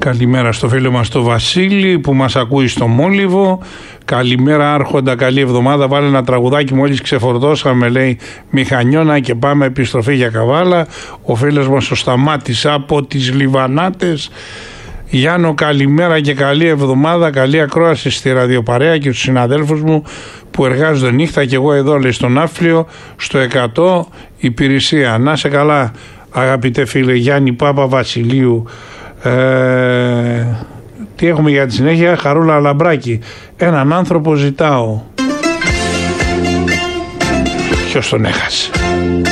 Καλημέρα στο φίλο μας το Βασίλη που μας ακούει στο Μόλιβο. Καλημέρα Άρχοντα, καλή εβδομάδα. Βάλε ένα τραγουδάκι, μόλις ξεφορτώσαμε, λέει, μηχανιώνα και πάμε επιστροφή για Καβάλα. Ο φίλος μας ο Σταμάτης από τις Λιβανάτες. Γιάννο, καλημέρα και καλή εβδομάδα. Καλή ακρόαση στη ραδιοπαρέα και στους συναδέλφους μου που εργάζονται νύχτα και εγώ εδώ, λέει, στον Άφλιο, στο 100 υπηρεσία. Να σε καλά, αγαπητέ φίλε Γιάννη Πάπα Βασιλείου. Τι έχουμε για τη συνέχεια? Χαρούλα Λαμπράκη. Έναν άνθρωπο ζητάω. Ποιος τον έχασε?